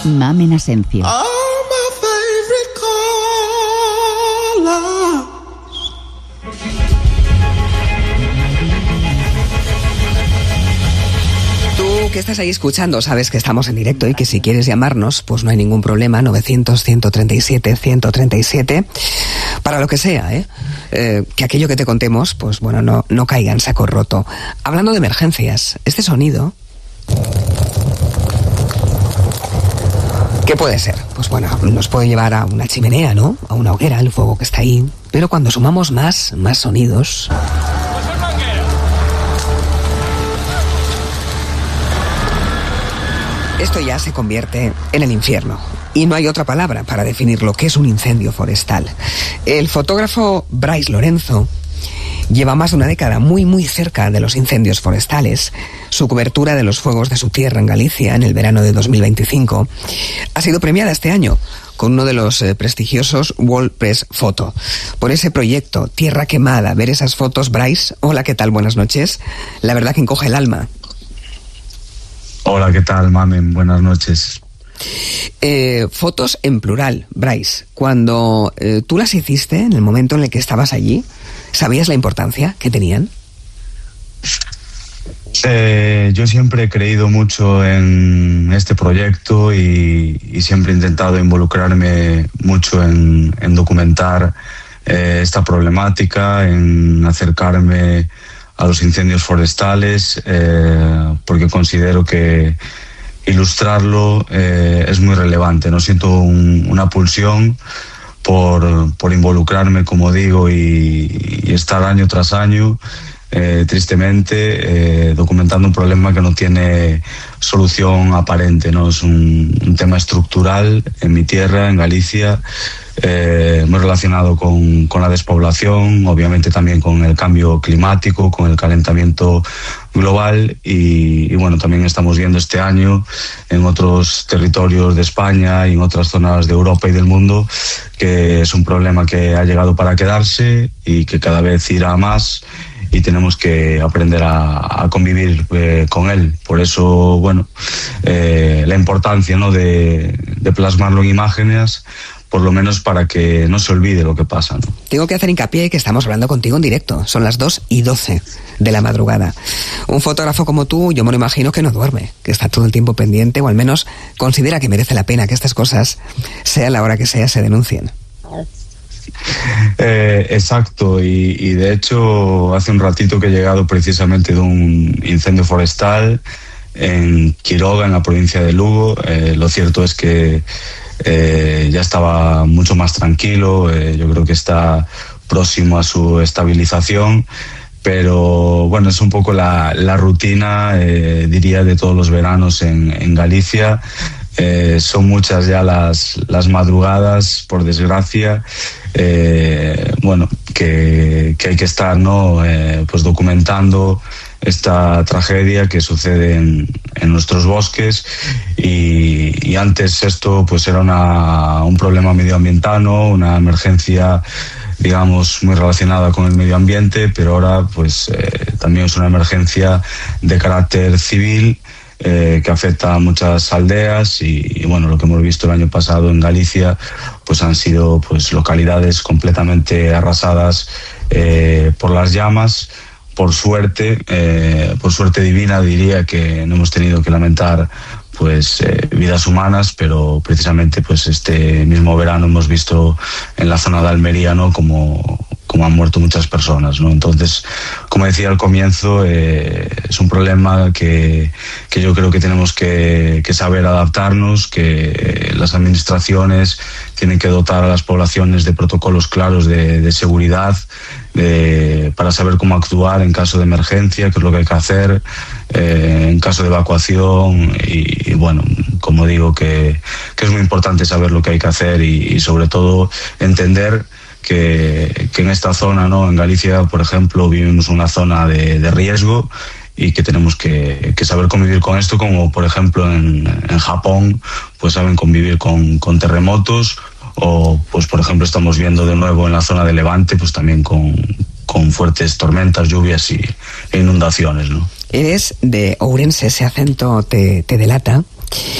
Mamen Asencio. Tú que estás ahí escuchando sabes que estamos en directo y que si quieres llamarnos, pues no hay ningún problema. 900-137-137 para lo que sea, que aquello que te contemos, pues bueno, no caiga en saco roto. Hablando de emergencias, este sonido, ¿qué puede ser? Pues bueno, nos puede llevar a una chimenea, ¿no? A una hoguera, el fuego que está ahí. Pero cuando sumamos más sonidos, esto ya se convierte en el infierno. Y no hay otra palabra para definir lo que es un incendio forestal. El fotógrafo Bryce Lorenzo lleva más de una década muy cerca de los incendios forestales. Su cobertura de los fuegos de su tierra en Galicia en el verano de 2025 ha sido premiada este año con uno de los prestigiosos World Press Photo. Por ese proyecto, Tierra Quemada, ver esas fotos, Bryce, hola, ¿qué tal? Buenas noches. La verdad que encoge el alma. Hola, ¿qué tal, Mamen? Buenas noches. Fotos en plural, Bryce. Cuando tú las hiciste, en el momento en el que estabas allí, ¿sabías la importancia que tenían? Yo siempre he creído mucho en este proyecto y siempre he intentado involucrarme mucho en documentar esta problemática, en acercarme a los incendios forestales, porque considero que ilustrarlo es muy relevante. No siento una pulsión por involucrarme, como digo, y estar año tras año, tristemente, documentando un problema que no tiene solución aparente, ¿no? Es un tema estructural en mi tierra, en Galicia, muy relacionado con la despoblación, obviamente también con el cambio climático, con el calentamiento global y bueno, también estamos viendo este año en otros territorios de España y en otras zonas de Europa y del mundo que es un problema que ha llegado para quedarse y que cada vez irá más y tenemos que aprender a convivir con él. Por eso, bueno, la importancia, ¿no?, de plasmarlo en imágenes, por lo menos para que no se olvide lo que pasa, ¿no? Tengo que hacer hincapié que estamos hablando contigo en directo. Son las 2:12 de la madrugada. Un fotógrafo como tú, yo me lo imagino que no duerme, que está todo el tiempo pendiente, o al menos considera que merece la pena que estas cosas, sea la hora que sea, se denuncien. Exacto, y de hecho hace un ratito que he llegado precisamente de un incendio forestal en Quiroga, en la provincia de Lugo. Lo cierto es que ya estaba mucho más tranquilo, yo creo que está próximo a su estabilización, pero bueno, es un poco la rutina, diría, de todos los veranos en Galicia. Son muchas ya las madrugadas, por desgracia, bueno, que hay que estar, ¿no?, pues documentando esta tragedia que sucede en nuestros bosques y antes esto pues era un problema medioambiental, ¿no?, una emergencia, digamos, muy relacionada con el medio ambiente, pero ahora pues también es una emergencia de carácter civil que afecta a muchas aldeas y bueno, lo que hemos visto el año pasado en Galicia pues han sido pues localidades completamente arrasadas por las llamas. Por suerte divina, diría que no hemos tenido que lamentar pues vidas humanas, pero precisamente pues este mismo verano hemos visto en la zona de Almería, ¿no?, como han muerto muchas personas, ¿no? Entonces, como decía al comienzo, es un problema que yo creo que tenemos que saber adaptarnos, que las administraciones tienen que dotar a las poblaciones de protocolos claros de seguridad, para saber cómo actuar en caso de emergencia, qué es lo que hay que hacer en caso de evacuación y bueno, como digo, que es muy importante saber lo que hay que hacer y sobre todo entender que en esta zona, ¿no?, en Galicia, por ejemplo, vivimos una zona de riesgo y que tenemos que saber convivir con esto, como por ejemplo en Japón pues saben convivir con terremotos, o pues por ejemplo estamos viendo de nuevo en la zona de Levante pues también con fuertes tormentas, lluvias e inundaciones, ¿no? Eres de Ourense, ese acento te delata.